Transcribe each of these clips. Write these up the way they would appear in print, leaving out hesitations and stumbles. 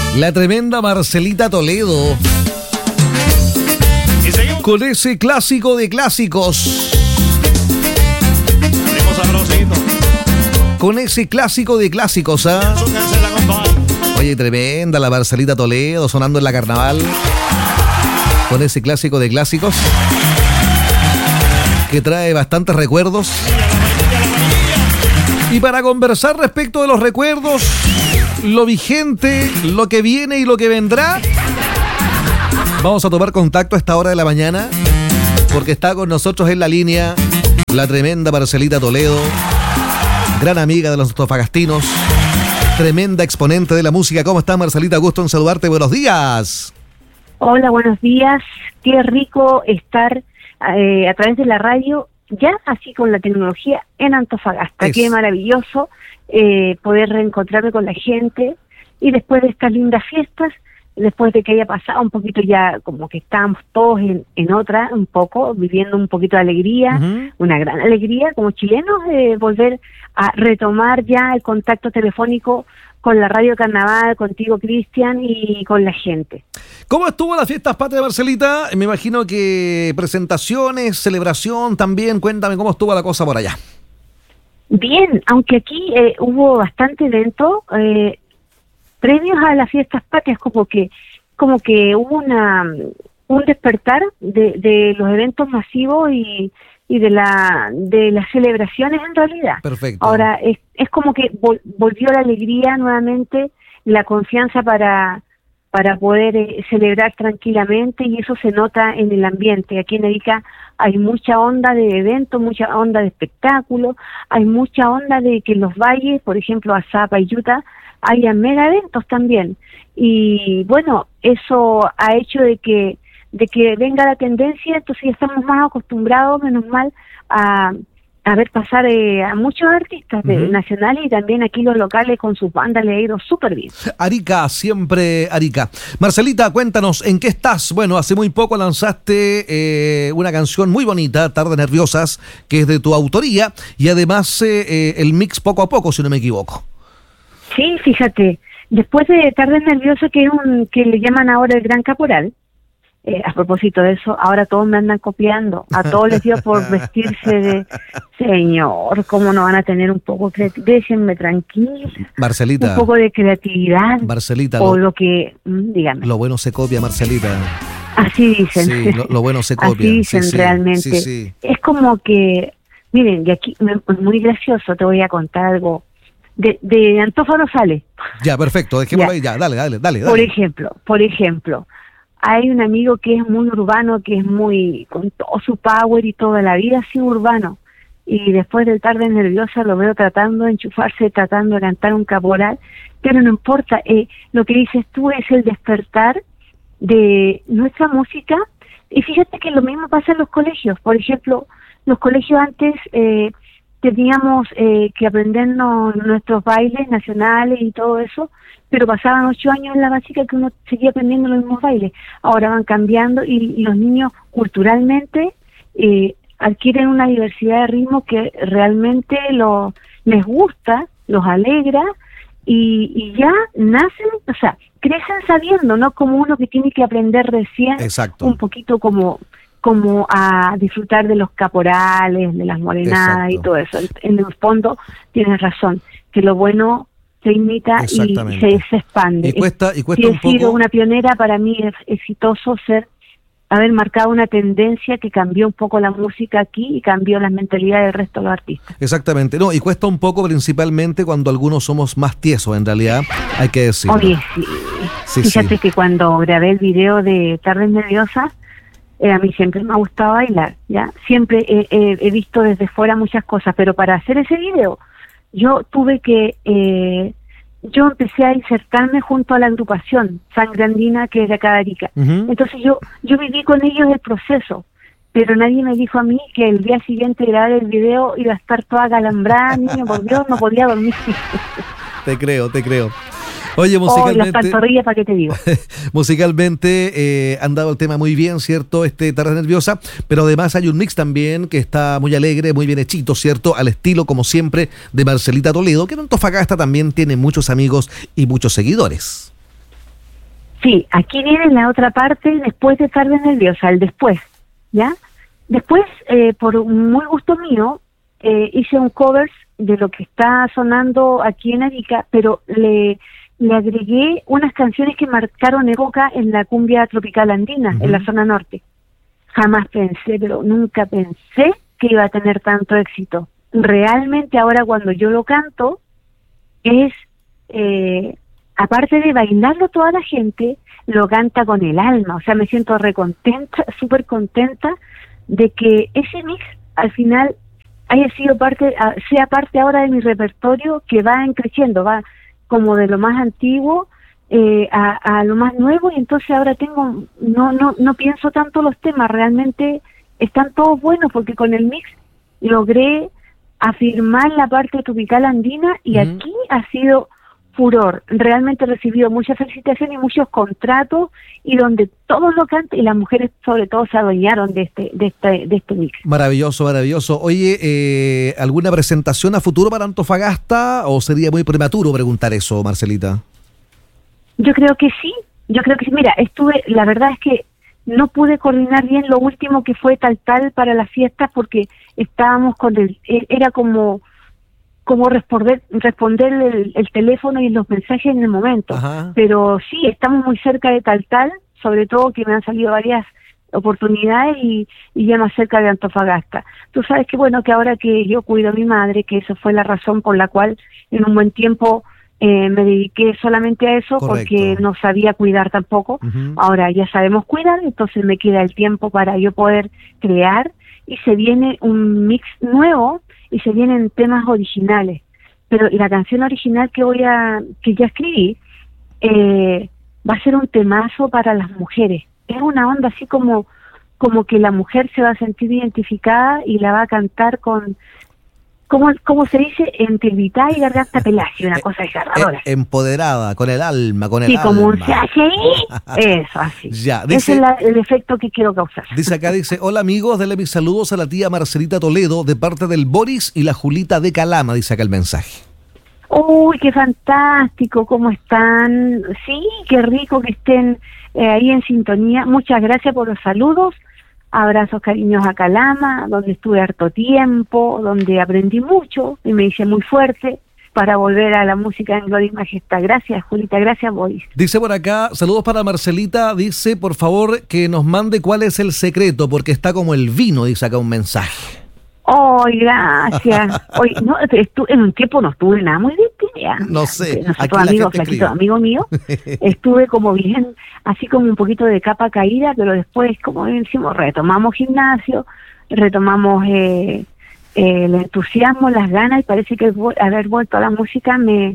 La tremenda Marcelita Toledo. Con ese clásico de clásicos. Con ese clásico de clásicos, ¿ah? Oye, tremenda la Marcelita Toledo sonando en la carnaval. Con ese clásico de clásicos que trae bastantes recuerdos. Y para conversar respecto de los recuerdos, lo vigente, lo que viene y lo que vendrá, vamos a tomar contacto a esta hora de la mañana, porque está con nosotros en la línea la tremenda Marcelita Toledo, gran amiga de los antofagastinos, tremenda exponente de la música. ¿Cómo estás, Marcelita? Gusto en saludarte. Buenos días. Hola, buenos días. Qué rico estar a través de la radio, ya así con la tecnología en Antofagasta. Qué maravilloso poder reencontrarme con la gente y después de estas lindas fiestas, después de que haya pasado un poquito ya, como que estábamos todos en otra, un poco, viviendo un poquito de alegría, una gran alegría como chilenos, volver a retomar ya el contacto telefónico con la Radio Carnaval, contigo, Cristian, y con la gente. ¿Cómo estuvo las fiestas patrias, Marcelita? Me imagino que presentaciones, celebración también. Cuéntame cómo estuvo la cosa por allá. Bien, aunque aquí hubo bastante evento previos a las fiestas patrias, como que hubo un despertar de los eventos masivos y de las celebraciones en realidad. Perfecto. Ahora es como que volvió la alegría nuevamente, la confianza para poder celebrar tranquilamente, y eso se nota en el ambiente. Aquí en Arica hay mucha onda de eventos, mucha onda de espectáculos, hay mucha onda de que en los valles, por ejemplo, Azapa y Yuta, haya mega eventos también. Y bueno, eso ha hecho de que venga la tendencia, entonces ya estamos más acostumbrados, menos mal, a ver pasar a muchos artistas nacionales, y también aquí los locales con sus bandas le ha ido súper bien. Arica, siempre Arica. Marcelita, cuéntanos, ¿en qué estás? Bueno, hace muy poco lanzaste una canción muy bonita, Tardes Nerviosas, que es de tu autoría, y además el mix Poco a Poco, si no me equivoco. Sí, fíjate, después de Tardes Nerviosas, que le llaman ahora el Gran Caporal, a propósito de eso, ahora todos me andan copiando, a todos les dio por vestirse de señor, ¿cómo no van a tener un poco de déjenme tranquila, Marcelita, un poco de creatividad? Marcelita, o lo que, dígame. Lo bueno se copia, Marcelita. Así dicen. Sí, lo bueno se copia. Así dicen, sí, realmente. Sí. Es como que, miren, y aquí es muy gracioso, te voy a contar algo. De Antofa no sale. Ya, perfecto, dejémoslo ahí, ya, dale. Por ejemplo, hay un amigo que es muy urbano, que es muy, con todo su power y toda la vida así urbano, y después del Tarde Nerviosa lo veo tratando de enchufarse, tratando de cantar un caporal, pero no importa, lo que dices tú es el despertar de nuestra música, y fíjate que lo mismo pasa en los colegios. Por ejemplo, los colegios antes teníamos que aprendernos nuestros bailes nacionales y todo eso, pero pasaban 8 años en la básica que uno seguía aprendiendo los mismos bailes. Ahora van cambiando y los niños culturalmente adquieren una diversidad de ritmos que realmente les gusta, los alegra, y ya nacen, o sea, crecen sabiendo, no como uno que tiene que aprender recién. Exacto. Un poquito como a disfrutar de los caporales, de las morenadas. Exacto. Y todo eso. En el fondo tienes razón, que lo bueno se imita y se expande. Y cuesta si un he sido poco. Una pionera, para mí es exitoso haber marcado una tendencia que cambió un poco la música aquí y cambió las mentalidades del resto de los artistas. Exactamente, no, y cuesta un poco principalmente cuando algunos somos más tiesos, en realidad, hay que decirlo. Oye, sí. Fíjate que cuando grabé el video de Tardes Nerviosas, a mí siempre me ha gustado bailar, ¿ya? Siempre he visto desde fuera muchas cosas, pero para hacer ese video yo tuve que... yo empecé a insertarme junto a la agrupación Sangre Andina, que es de acá de Arica. Entonces yo viví con ellos el proceso, pero nadie me dijo a mí que el día siguiente de grabar el video iba a estar toda calambrada, niño, por Dios, no podía dormir. Te creo. Oye, musicalmente... las pantorrillas, ¿para qué te digo? Musicalmente han dado el tema muy bien, ¿cierto? Tarde Nerviosa, pero además hay un mix también que está muy alegre, muy bien hechito, ¿cierto? Al estilo, como siempre, de Marcelita Toledo, que en Antofagasta también tiene muchos amigos y muchos seguidores. Sí, aquí viene la otra parte después de Tarde Nerviosa, el después, ¿ya? Después, por muy gusto mío, hice un covers de lo que está sonando aquí en Arica, pero le agregué unas canciones que marcaron época en la cumbia tropical andina, en la zona norte. Jamás pensé, pero nunca pensé que iba a tener tanto éxito. Realmente ahora cuando yo lo canto, es, aparte de bailarlo toda la gente, lo canta con el alma. O sea, me siento recontenta, súper contenta de que ese mix al final haya sido sea parte ahora de mi repertorio, que va creciendo, va como de lo más antiguo a lo más nuevo, y entonces ahora no pienso tanto los temas, realmente están todos buenos, porque con el mix logré afirmar la parte tropical andina, y aquí ha sido furor. Realmente he recibido muchas felicitaciones y muchos contratos, y donde todos lo cantan, y las mujeres sobre todo se adueñaron de este mix. Maravilloso, maravilloso. Oye, ¿alguna presentación a futuro para Antofagasta o sería muy prematuro preguntar eso, Marcelita? Yo creo que sí. Mira, la verdad es que no pude coordinar bien lo último que fue tal para las fiestas, porque estábamos era como responder el teléfono y los mensajes en el momento. Ajá. Pero sí, estamos muy cerca de tal, sobre todo que me han salido varias oportunidades y ya más cerca de Antofagasta. Tú sabes que bueno, que ahora que yo cuido a mi madre, que eso fue la razón por la cual en un buen tiempo me dediqué solamente a eso. Correcto. Porque no sabía cuidar tampoco. Ahora ya sabemos cuidar, entonces me queda el tiempo para yo poder crear, y se viene un mix nuevo y se vienen temas originales. Pero la canción original que ya escribí va a ser un temazo para las mujeres. Es una onda así como que la mujer se va a sentir identificada y la va a cantar con, ¿cómo se dice? Entre mitad y garganta pelaje, una cosa desgarradora. Empoderada, con el alma, con el alma. Sí, como un CHI, eso, así. Ya, dice, ese es el efecto que quiero causar. Dice, hola amigos, denle mis saludos a la tía Marcelita Toledo, de parte del Boris y la Julita de Calama, dice acá el mensaje. Uy, qué fantástico, ¿cómo están? Sí, qué rico que estén ahí en sintonía. Muchas gracias por los saludos. Abrazos, cariños a Calama, donde estuve harto tiempo, donde aprendí mucho y me hice muy fuerte para volver a la música en Gloria y Majestad. Gracias, Julita, gracias, Boris. Dice por acá, saludos para Marcelita, dice por favor que nos mande cuál es el secreto, porque está como el vino, dice acá un mensaje. ¡Ay, gracias! Hoy en un tiempo no estuve nada muy bien. No sé. Nosotros amigo mío, estuve como bien, así como un poquito de capa caída, pero después, como decimos, retomamos gimnasio, retomamos el entusiasmo, las ganas, y parece que haber vuelto a la música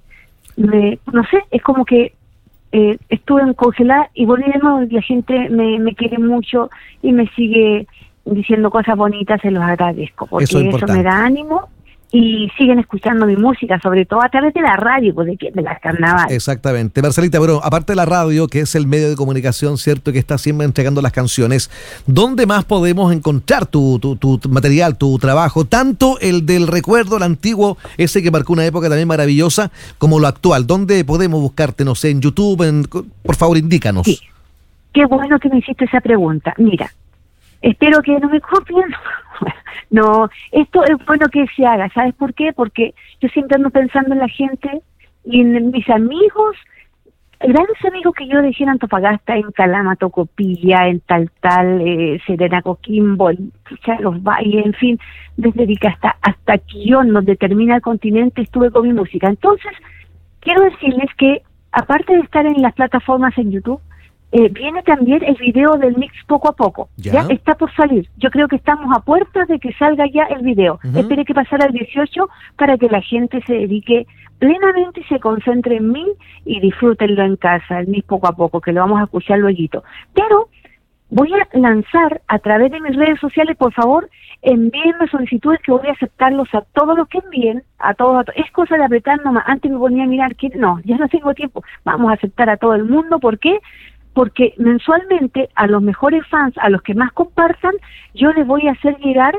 no sé, es como que estuve congelada y volví de nuevo, y la gente me quiere mucho y me sigue diciendo cosas bonitas, se los agradezco, porque eso me da ánimo, y siguen escuchando mi música, sobre todo a través de la radio, pues de las carnavales. Exactamente. Marcelita, pero aparte de la radio, que es el medio de comunicación, cierto, que está siempre entregando las canciones, ¿dónde más podemos encontrar tu material, tu trabajo? Tanto el del recuerdo, el antiguo, ese que marcó una época también maravillosa, como lo actual. ¿Dónde podemos buscarte? No sé, en YouTube, por favor, indícanos. Sí. Qué bueno que me hiciste esa pregunta. Mira, espero que no me copien. No, esto es bueno que se haga. ¿Sabes por qué? Porque yo siempre ando pensando en la gente y en mis amigos, grandes amigos que yo dejé en Antofagasta, en Calama, Tocopilla, en Serena, Coquimbo, en Los Valles, en fin, desde Arica hasta Quillón, donde termina el continente, estuve con mi música. Entonces, quiero decirles que, aparte de estar en las plataformas en YouTube, viene también el video del mix poco a poco. ¿Ya? Está por salir. Yo creo que estamos a puertas de que salga ya el video. Espere que pasara el 18 para que la gente se dedique plenamente y se concentre en mí y disfrútenlo en casa, el mix poco a poco, que lo vamos a escuchar luego. Pero voy a lanzar a través de mis redes sociales, por favor, envíenme solicitudes que voy a aceptarlos a todos los que envíen, a todos. Es cosa de apretar nomás. Antes me ponía a mirar, no, ya no tengo tiempo. Vamos a aceptar a todo el mundo. ¿Por qué? Porque mensualmente a los mejores fans, a los que más compartan, yo les voy a hacer llegar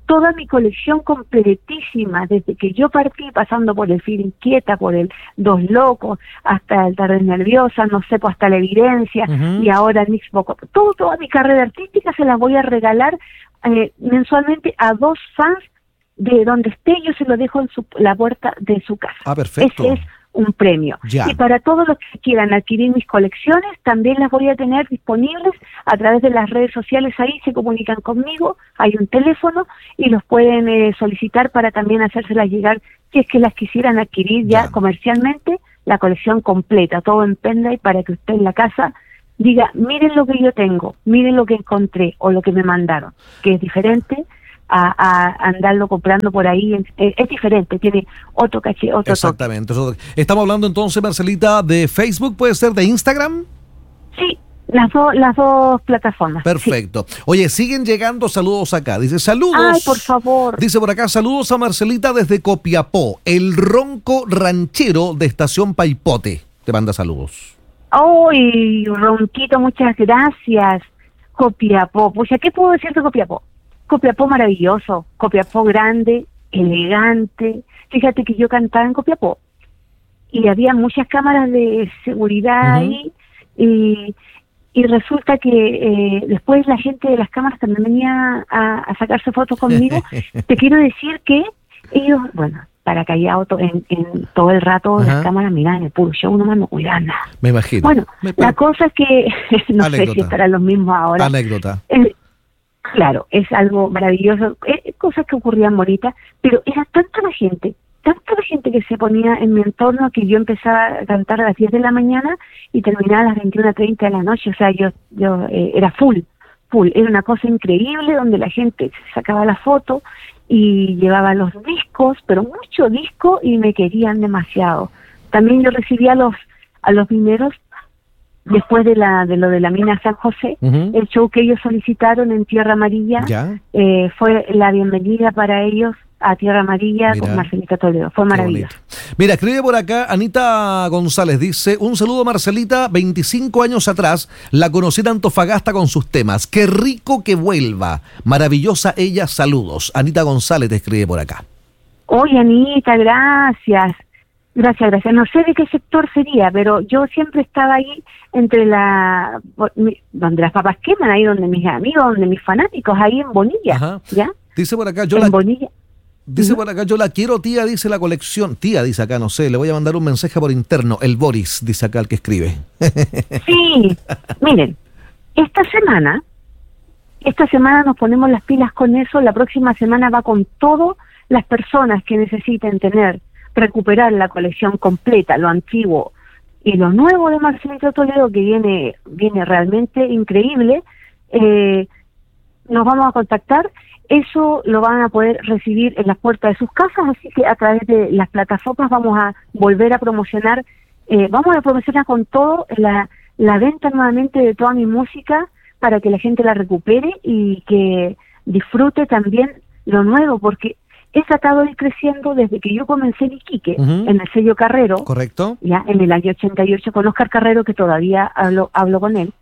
toda mi colección completísima, desde que yo partí, pasando por el Fil Inquieta, por el Dos Locos, hasta el Tardes Nerviosas, no sé, pues hasta La Evidencia, y ahora el Mixbox. Toda mi carrera artística se la voy a regalar mensualmente a 2 fans de donde esté, yo se lo dejo en la puerta de su casa. Ah, perfecto. Ese es un premio. Ya. Y para todos los que quieran adquirir mis colecciones, también las voy a tener disponibles a través de las redes sociales. Ahí se comunican conmigo, hay un teléfono y los pueden solicitar para también hacérselas llegar, si es que las quisieran adquirir ya comercialmente, la colección completa, todo en pendrive, para que usted en la casa diga, miren lo que yo tengo, miren lo que encontré o lo que me mandaron, que es diferente a andarlo comprando por ahí. Es diferente, tiene otro caché, otro Exactamente. Estamos hablando entonces, Marcelita, de Facebook, ¿puede ser de Instagram? Sí, las dos plataformas. Perfecto. Sí. Oye, siguen llegando saludos acá. Dice, saludos. Ay, por favor. Dice por acá, saludos a Marcelita desde Copiapó, el ronco ranchero de Estación Paipote. Te manda saludos. Ay, ronquito, muchas gracias. Copiapó. Pues, ¿qué puedo decir de Copiapó? Copiapó maravilloso, Copiapó grande, elegante. Fíjate que yo cantaba en Copiapó y había muchas cámaras de seguridad ahí y resulta que después la gente de las cámaras también venía a sacarse fotos conmigo. Te quiero decir que ellos, bueno, para callado en todo el rato las cámaras miraban el puro show, nomás no cuidaban nada. Me imagino. Bueno, la cosa es que no sé si estarán los mismos ahora. Anécdota. Claro, es algo maravilloso, cosas que ocurrían bonitas, pero era tanta la gente que se ponía en mi entorno que yo empezaba a cantar a las 10 de la mañana y terminaba a las 21:30 de la noche, o sea, yo era full, era una cosa increíble donde la gente sacaba la foto y llevaba los discos, pero mucho disco y me querían demasiado. También yo recibía a los mineros. Después de lo de la mina San José, el show que ellos solicitaron en Tierra Amarilla fue la bienvenida para ellos a Tierra Amarilla. Mira, con Marcelita Toledo. Fue maravilloso. Mira, escribe por acá Anita González, dice, un saludo Marcelita, 25 años atrás la conocí en Antofagasta con sus temas. Qué rico que vuelva. Maravillosa ella, saludos. Anita González te escribe por acá. Oye, Anita, gracias. Gracias. No sé de qué sector sería, pero yo siempre estaba ahí entre donde las papas queman, ahí donde mis amigos, donde mis fanáticos, ahí en Bonilla. Ajá. ¿Ya? Dice por acá, Bonilla. Dice por acá, yo la quiero, tía, dice la colección. Tía, dice acá, no sé, le voy a mandar un mensaje por interno. El Boris, dice acá el que escribe. Sí, miren, esta semana nos ponemos las pilas con eso. La próxima semana va con todo las personas que necesiten recuperar la colección completa, lo antiguo y lo nuevo de Marcelita Toledo, que viene realmente increíble. Nos vamos a contactar, eso lo van a poder recibir en las puertas de sus casas, así que a través de las plataformas vamos a volver a promocionar, con todo la venta nuevamente de toda mi música para que la gente la recupere y que disfrute también lo nuevo, porque he tratado de ir creciendo desde que yo comencé en Iquique, en el sello Carrero. Correcto. Ya en el año 88 con Oscar Carrero, que todavía hablo con él.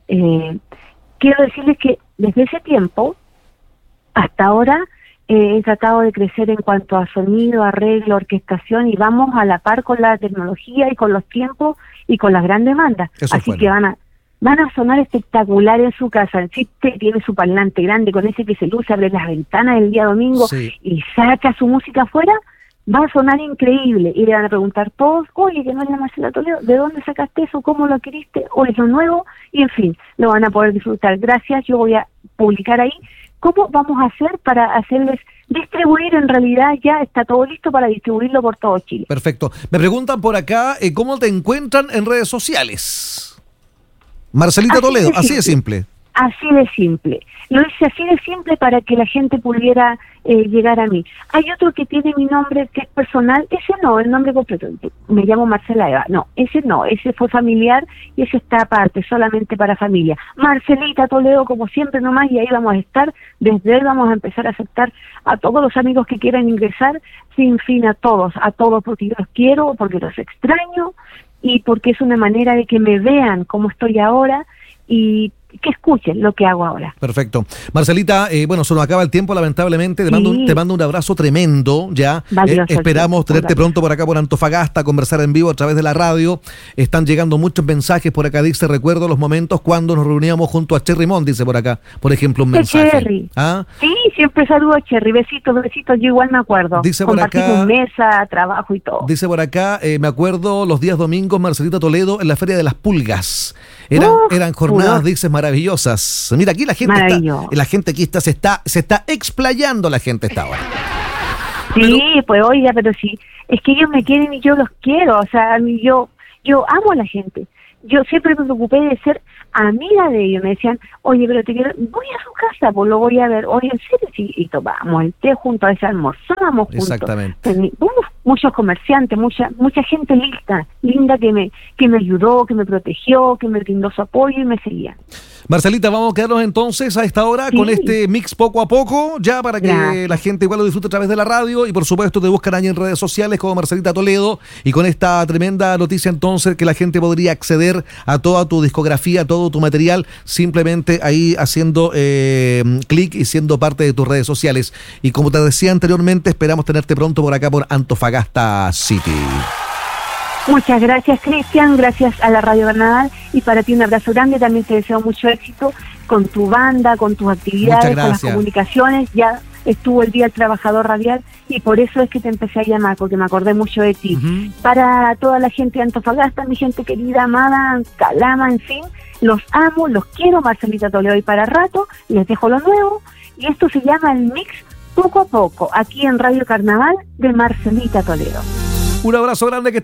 Quiero decirles que desde ese tiempo hasta ahora he tratado de crecer en cuanto a sonido, arreglo, orquestación, y vamos a la par con la tecnología y con los tiempos y con las grandes bandas. Así que van a sonar espectacular en su casa. El chiste tiene su parlante grande, con ese que se luce, abre las ventanas el día domingo y saca su música afuera, va a sonar increíble. Y le van a preguntar todos, oye, que no es la Marcela Toledo, ¿de dónde sacaste eso? ¿Cómo lo adquiriste? ¿O es lo nuevo? Y en fin, lo van a poder disfrutar. Gracias, yo voy a publicar ahí cómo vamos a hacer para hacerles distribuir. En realidad ya está todo listo para distribuirlo por todo Chile. Perfecto. Me preguntan por acá, ¿cómo te encuentran en redes sociales? Marcelita Toledo, así de simple. Así de simple. Lo hice así de simple para que la gente pudiera llegar a mí. Hay otro que tiene mi nombre que es personal, ese no, el nombre completo. Me llamo Marcela Eva. No, ese fue familiar y ese está aparte, solamente para familia. Marcelita Toledo, como siempre nomás, y ahí vamos a estar. Desde él vamos a empezar a aceptar a todos los amigos que quieran ingresar, sin fin a todos, porque yo los quiero, porque los extraño, y porque es una manera de que me vean como estoy ahora y escuchen lo que hago ahora. Perfecto. Marcelita, bueno, se nos acaba el tiempo, lamentablemente. Te mando un abrazo tremendo, ya. Esperamos tenerte pronto por acá por Antofagasta, conversar en vivo a través de la radio. Están llegando muchos mensajes por acá, dice, recuerdo los momentos cuando nos reuníamos junto a Cherry Mon, dice por acá, por ejemplo, un mensaje. Cherry. ¿Ah? Sí, siempre saludo a Cherry, besitos, yo igual me acuerdo. Dice por acá, compartimos mesa, trabajo y todo. Dice por acá, me acuerdo los días domingos, Marcelita Toledo, en la Feria de las Pulgas. Eran jornadas, dices, maravillosas. Mira, aquí la gente aquí se está explayando, la gente está ahora. Sí, pues oiga, pero sí, es que ellos me quieren y yo los quiero, o sea, yo amo a la gente. Yo siempre me preocupé de ser amiga de ellos. Me decían, oye, pero te quiero, voy a su casa, pues lo voy a ver. Oye, en serio, sí, y tomamos el té juntos, a veces almorzamos juntos. Exactamente. Muchos comerciantes, mucha gente linda que me ayudó, que me protegió, que me brindó su apoyo y me seguía. Marcelita, vamos a quedarnos entonces a esta hora con este mix poco a poco, ya para que la gente igual lo disfrute a través de la radio y por supuesto te buscan ahí en redes sociales como Marcelita Toledo y con esta tremenda noticia entonces que la gente podría acceder a toda tu discografía, a todo tu material, simplemente ahí haciendo clic y siendo parte de tus redes sociales. Y como te decía anteriormente, esperamos tenerte pronto por acá por Antofagasta City. Muchas gracias, Cristian, gracias a la Radio Carnaval y para ti un abrazo grande, también te deseo mucho éxito con tu banda, con tus actividades, con las comunicaciones. Ya estuvo el Día del Trabajador Radial y por eso es que te empecé a llamar, porque me acordé mucho de ti. Para toda la gente de Antofagasta, mi gente querida, amada, Calama, en fin, los amo, los quiero, Marcelita Toledo, y para rato les dejo lo nuevo y esto se llama el mix poco a poco, aquí en Radio Carnaval de Marcelita Toledo. Un abrazo grande, que